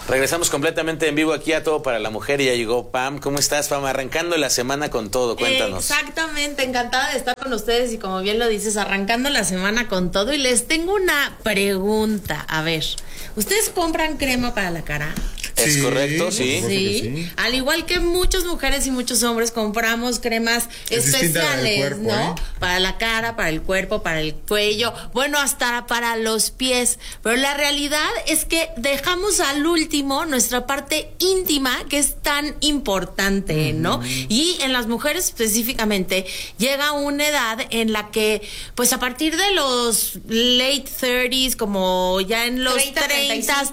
Regresamos completamente en vivo aquí a Todo para la Mujer y ya llegó Pam. ¿Cómo estás, Pam? Arrancando la semana con todo, cuéntanos. Exactamente, encantada de estar con ustedes y como bien lo dices, arrancando la semana con todo. Y les tengo una pregunta, a ver, ¿ustedes compran crema para la cara? ¿Es correcto? Sí. Sí. Al igual que muchas mujeres y muchos hombres compramos cremas especiales, cuerpo, ¿no? Para la cara, para el cuerpo, para el cuello, bueno, hasta para los pies. Pero la realidad es que dejamos al último nuestra parte íntima, que es tan importante, ¿no? Y en las mujeres específicamente llega una edad en la que, pues a partir de los late 30s, como ya en los 30s,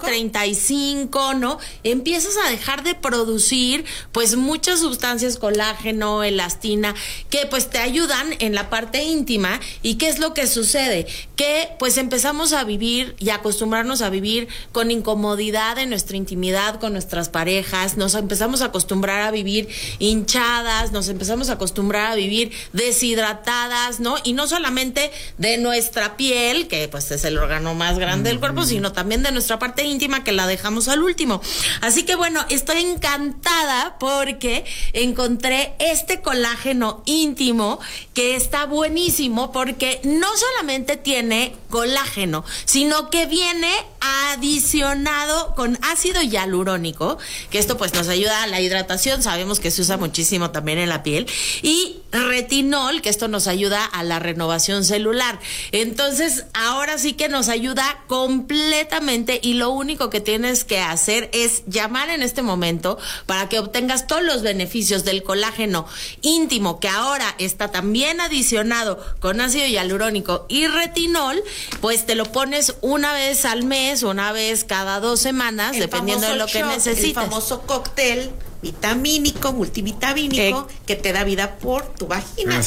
35, ¿no? Empiezas a dejar de producir pues muchas sustancias, colágeno, elastina, que pues te ayudan en la parte íntima. ¿Y qué es lo que sucede? Que pues empezamos a vivir y acostumbrarnos a vivir con incomodidad en nuestra intimidad con nuestras parejas, nos empezamos a acostumbrar a vivir hinchadas, nos empezamos a acostumbrar a vivir deshidratadas, ¿no? Y no solamente de nuestra piel, que pues es el órgano más grande del cuerpo, sino también de nuestra parte íntima, que la dejamos al último. Así que bueno, estoy encantada porque encontré este colágeno íntimo que está buenísimo, porque no solamente tiene colágeno, sino que viene adicionado con ácido hialurónico, que esto pues nos ayuda a la hidratación, sabemos que se usa muchísimo también en la piel, y retinol, que esto nos ayuda a la renovación celular. Entonces, ahora sí que nos ayuda completamente, y lo único que tienes que hacer es llamar en este momento para que obtengas todos los beneficios del colágeno íntimo, que ahora está también adicionado con ácido hialurónico y retinol. Pues te lo pones una vez al mes, una vez cada 2 semanas, dependiendo de lo que necesites. El famoso cóctel vitamínico, multivitamínico, que te da vida por tu vagina.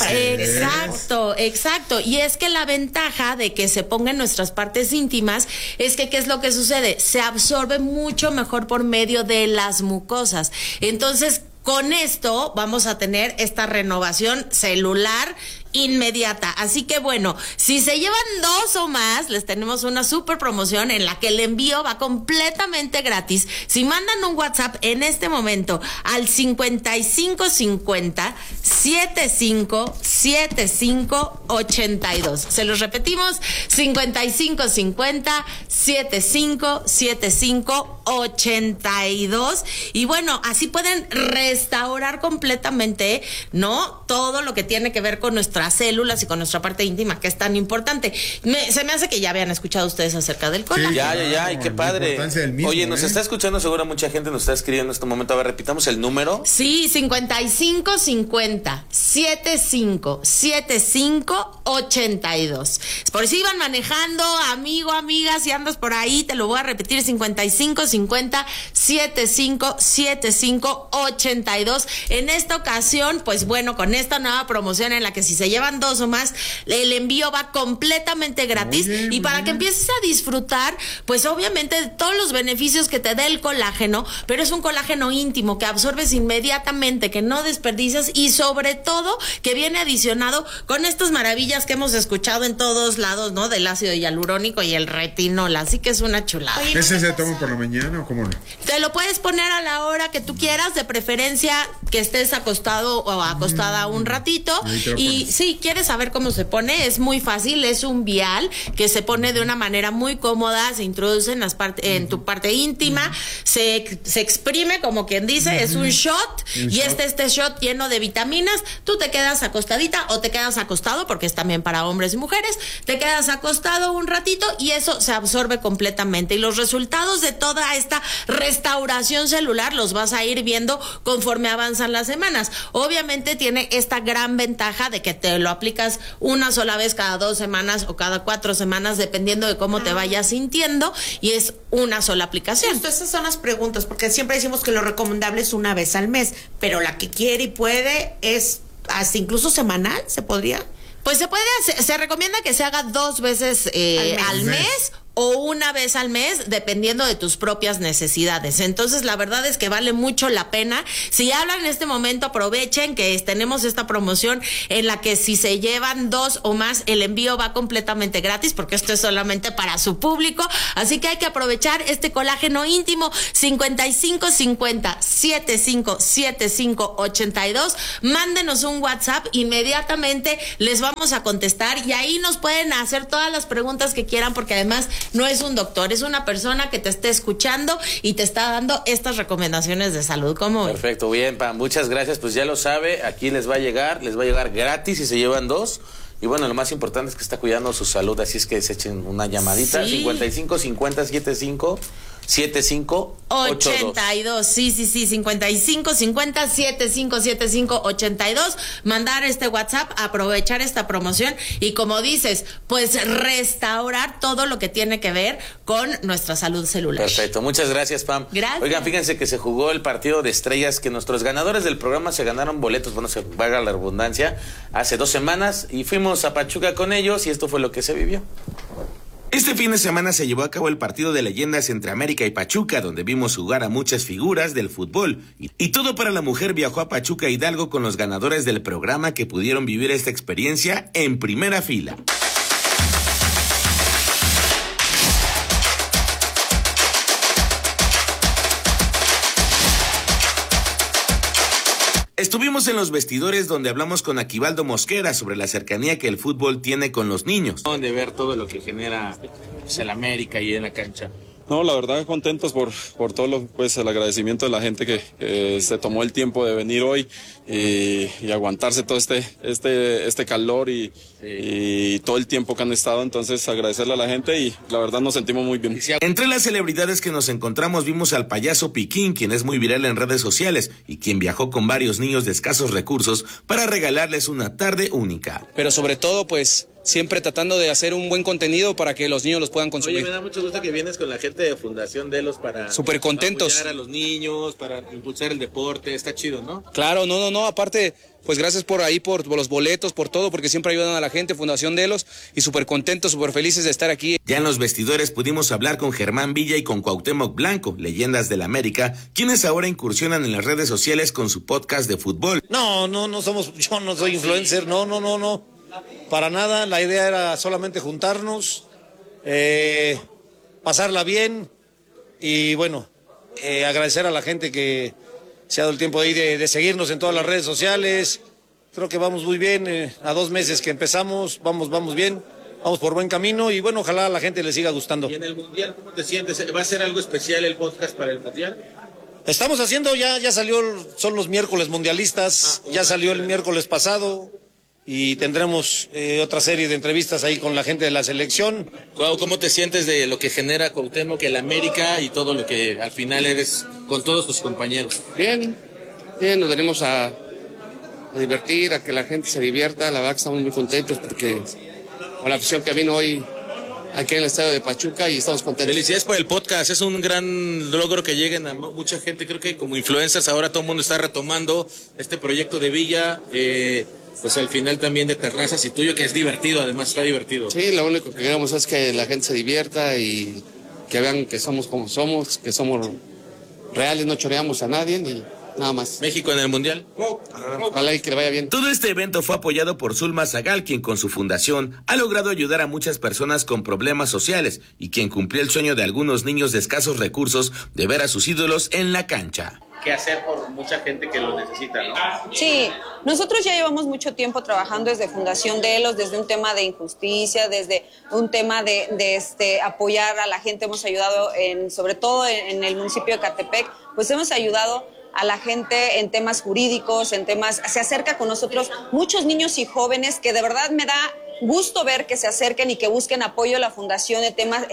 Exacto. Y es que la ventaja de que se ponga en nuestras partes íntimas es que, ¿qué es lo que sucede? Se absorbe mucho mejor por medio de las mucosas. Entonces, con esto vamos a tener esta renovación celular inmediata. Así que bueno, si se llevan 2 o más, les tenemos una super promoción en la que el envío va completamente gratis. Si mandan un WhatsApp en este momento al 5550 757582. Se los repetimos, 5550 757582. Y bueno, así pueden restaurar completamente, ¿no? Todo lo que tiene que ver con nuestras células y con nuestra parte íntima, que es tan importante. Se me hace que ya habían escuchado ustedes acerca del colágeno. Sí, ya, y qué padre. Mismo, oye, nos está escuchando seguro mucha gente, nos está escribiendo en este momento. A ver, repitamos el número. Sí, 5550 757582. Por si iban manejando, amigo, amiga, si andas por ahí, te lo voy a repetir, 5550 757582. En esta ocasión, pues bueno, con esta nueva promoción en la que si se llevan 2 o más, el envío va completamente gratis. Y para que empieces a disfrutar, pues obviamente de todos los beneficios que te da el colágeno, pero es un colágeno íntimo que absorbes inmediatamente, que no desperdicias, y sobre todo que viene adicionado con estas maravillas que hemos escuchado en todos lados, ¿no? Del ácido hialurónico y el retinol, así que es una chulada. Oye, ¿ese se toma por la mañana o cómo no? Te lo puedes poner a la hora que tú quieras, de preferencia que estés acostado o acostada un ratito. Y si quieres saber cómo se pone, es muy fácil. Es un vial que se pone de una manera muy cómoda, se introduce en tu parte íntima, se exprime, como quien dice, es un shot, y este shot lleno de vitaminas. Tú te quedas acostadita o te quedas acostado, porque es también para hombres y mujeres, te quedas acostado un ratito y eso se absorbe completamente, y los resultados de toda esta restauración celular los vas a ir viendo conforme avanzan las semanas. Obviamente tiene esta gran ventaja de que te lo aplicas una sola vez cada 2 semanas o cada 4 semanas, dependiendo de cómo te vayas sintiendo, y es una sola aplicación. Justo, esas son las preguntas, porque siempre decimos que lo recomendable es una vez al mes, pero la que quiere y puede es hasta incluso semanal, ¿se podría? Pues se recomienda que se haga 2 veces al mes o una vez al mes, dependiendo de tus propias necesidades. Entonces, la verdad es que vale mucho la pena. Si hablan en este momento, aprovechen que tenemos esta promoción en la que si se llevan 2 o más, el envío va completamente gratis, porque esto es solamente para su público. Así que hay que aprovechar este colágeno íntimo. 5550-757582. Mándenos un WhatsApp, inmediatamente les vamos a contestar y ahí nos pueden hacer todas las preguntas que quieran, porque además no es un doctor, es una persona que te esté escuchando y te está dando estas recomendaciones de salud. ¿Cómo ves? Perfecto, bien, Pam, muchas gracias. Pues ya lo sabe, aquí les va a llegar gratis si se llevan 2. Y bueno, lo más importante es que está cuidando su salud, así es que se echen una llamadita. Sí. 5550-7582. Sí. 5550-757582. Mandar este WhatsApp, aprovechar esta promoción y, como dices, pues restaurar todo lo que tiene que ver con nuestra salud celular. Perfecto, muchas gracias, Pam. Gracias. Oigan, fíjense que se jugó el partido de estrellas, que nuestros ganadores del programa se ganaron boletos, bueno, se valga la redundancia, hace 2 semanas, y fuimos a Pachuca con ellos y esto fue lo que se vivió. Este fin de semana se llevó a cabo el partido de leyendas entre América y Pachuca, donde vimos jugar a muchas figuras del fútbol. Y Todo para la Mujer viajó a Pachuca Hidalgo con los ganadores del programa, que pudieron vivir esta experiencia en primera fila. Estuvimos en los vestidores, donde hablamos con Aquivaldo Mosquera sobre la cercanía que el fútbol tiene con los niños. De ver todo lo que genera el América y en la cancha. No, la verdad contentos por todo el agradecimiento de la gente que se tomó el tiempo de venir hoy y aguantarse todo este calor y todo el tiempo que han estado. Entonces agradecerle a la gente y la verdad nos sentimos muy bien. Entre las celebridades que nos encontramos vimos al payaso Piquín, quien es muy viral en redes sociales y quien viajó con varios niños de escasos recursos para regalarles una tarde única. Pero sobre todo, pues, siempre tratando de hacer un buen contenido para que los niños los puedan consumir. Oye, me da mucho gusto que vienes con la gente de Fundación Delos para... Súper contentos. Para apoyar a los niños, para impulsar el deporte, está chido, ¿no? Claro, no, aparte, pues gracias por los boletos, por todo, porque siempre ayudan a la gente, Fundación Delos, y súper contentos, súper felices de estar aquí. Ya en los vestidores pudimos hablar con Germán Villa y con Cuauhtémoc Blanco, leyendas del América, quienes ahora incursionan en las redes sociales con su podcast de fútbol. No somos, yo no soy influencer, no. Para nada, la idea era solamente juntarnos, pasarla bien y bueno, agradecer a la gente que se ha dado el tiempo de seguirnos en todas las redes sociales. Creo que vamos muy bien, a 2 meses que empezamos, vamos bien, vamos por buen camino y bueno, ojalá a la gente le siga gustando. ¿Y en el Mundial cómo te sientes? ¿Va a ser algo especial el podcast para el Mundial? Estamos haciendo, ya salió, son los miércoles mundialistas, ya salió el miércoles pasado. Y tendremos otra serie de entrevistas ahí con la gente de la selección. ¿Cómo te sientes de lo que genera Cuauhtémoc, el América y todo lo que al final eres con todos tus compañeros? Bien, nos venimos a divertir, a que la gente se divierta. La verdad que estamos muy contentos porque con la afición que vino hoy aquí en el estadio de Pachuca y estamos contentos. Felicidades por el podcast, es un gran logro que lleguen a mucha gente. Creo que como influencers ahora todo el mundo está retomando este proyecto de Villa. Pues al final también de Terrazas y tuyo, que es divertido, además está divertido. Sí, lo único que queremos es que la gente se divierta y que vean que somos como somos, que somos reales, no choreamos a nadie ni nada más. ¿México en el Mundial? Ojalá y que le vaya bien. Todo este evento fue apoyado por Zulma Zagal, quien con su fundación ha logrado ayudar a muchas personas con problemas sociales y quien cumplió el sueño de algunos niños de escasos recursos de ver a sus ídolos en la cancha. ¿Qué hacer por mucha gente que lo necesita, no? Sí, nosotros ya llevamos mucho tiempo trabajando desde Fundación Delos, desde un tema de injusticia, desde un tema de apoyar a la gente. Hemos ayudado, sobre todo en el municipio de Catepec, pues hemos ayudado a la gente en temas jurídicos, en temas, se acerca con nosotros muchos niños y jóvenes que de verdad me da gusto ver que se acerquen y que busquen apoyo a la fundación en temas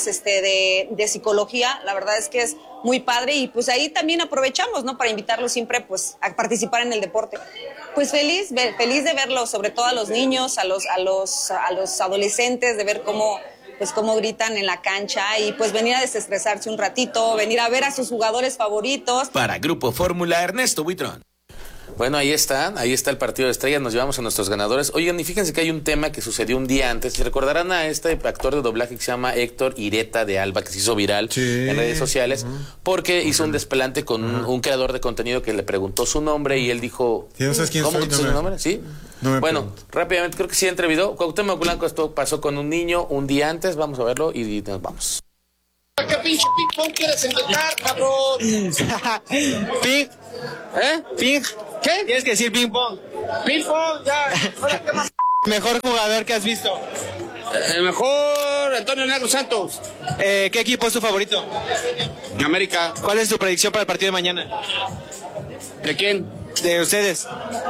de psicología. La verdad es que es muy padre y pues ahí también aprovechamos, ¿no? Para invitarlos siempre pues a participar en el deporte. Pues feliz de verlos, sobre todo a los niños, a los adolescentes, de ver cómo gritan en la cancha y pues venir a desestresarse un ratito, venir a ver a sus jugadores favoritos. Para Grupo Fórmula, Ernesto Buitrón. Bueno, ahí está el partido de estrellas, nos llevamos a nuestros ganadores. Oigan, y fíjense que hay un tema que sucedió un día antes. ¿Se recordarán a este actor de doblaje que se llama Héctor Ireta de Alba, que se hizo viral en redes sociales? Porque hizo un desplante con un creador de contenido que le preguntó su nombre y él dijo... ¿No sabes quién ¿Cómo soy? que su nombre? ¿Sí? Bueno, rápidamente, creo que sí entrevistó. Cuauhtémoc Blanco, esto pasó con un niño un día antes, vamos a verlo y nos vamos. ¿Qué pinche ping-pong quieres inventar, cabrón? ¿Ping? ¿Ping? ¿Qué? Tienes que decir ping-pong. Ping-pong, ya. Ahora, ¿qué más? Mejor jugador que has visto. El mejor Antonio Negro Santos. ¿Qué equipo es tu favorito? América. ¿Cuál es tu predicción para el partido de mañana? ¿De quién? De ustedes.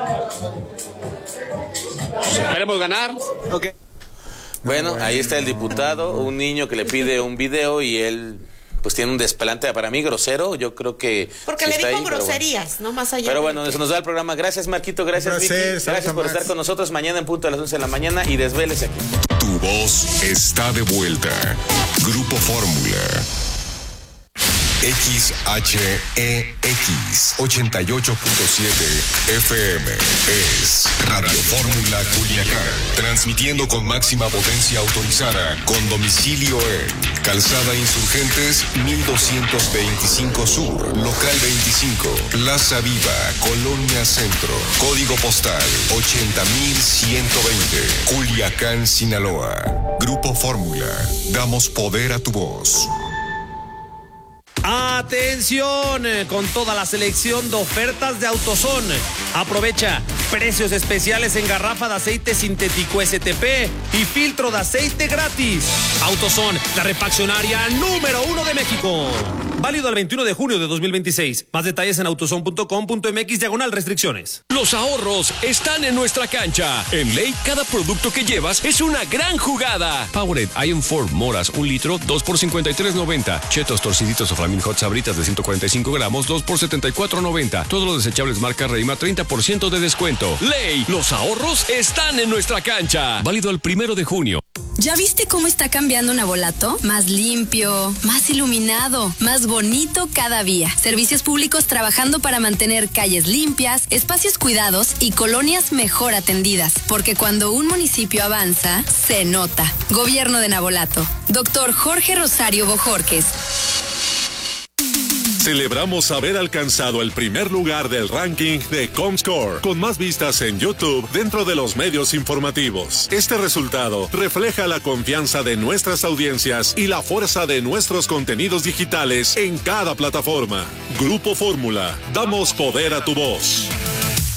Queremos ganar. Ok. Bueno, ahí está el diputado, un niño que le pide un video y él pues tiene un desplante para mí grosero, yo creo que... Porque le dijo groserías, no más allá. Pero bueno, eso nos da el programa. Gracias, Marquito, gracias, Vicky. Gracias por estar con nosotros mañana en punto a las 11 de la mañana y desvélese aquí. Tu voz está de vuelta. Grupo Fórmula. XHEX 88.7 FM es Radio Fórmula Culiacán, transmitiendo con máxima potencia autorizada, con domicilio en Calzada Insurgentes 1225 Sur, Local 25, Plaza Viva, Colonia Centro, Código Postal 80120, Culiacán, Sinaloa. Grupo Fórmula, damos poder a tu voz. Atención con toda la selección de ofertas de AutoZone. Aprovecha precios especiales en garrafa de aceite sintético STP y filtro de aceite gratis. AutoZone, la refaccionaria número 1 de México. Válido al 21 de junio de 2026. Más detalles en autozone.com.mx/restricciones. Los ahorros están en nuestra cancha. En Ley, cada producto que llevas es una gran jugada. Powerade Iron 4 Moras, 1 litro, 2 por $53.90. Chetos torciditos o Flamin' Hot Sabritas de 145 gramos, 2 por $74.90. Todos los desechables marca Reima, 30% de descuento. Ley, los ahorros están en nuestra cancha. Válido al 1 de junio. ¿Ya viste cómo está cambiando Navolato? Más limpio, más iluminado, más bonito cada día. Servicios públicos trabajando para mantener calles limpias, espacios cuidados y colonias mejor atendidas. Porque cuando un municipio avanza, se nota. Gobierno de Navolato. Doctor Jorge Rosario Bojorques. Celebramos haber alcanzado el primer lugar del ranking de Comscore, con más vistas en YouTube dentro de los medios informativos. Este resultado refleja la confianza de nuestras audiencias y la fuerza de nuestros contenidos digitales en cada plataforma. Grupo Fórmula, damos poder a tu voz.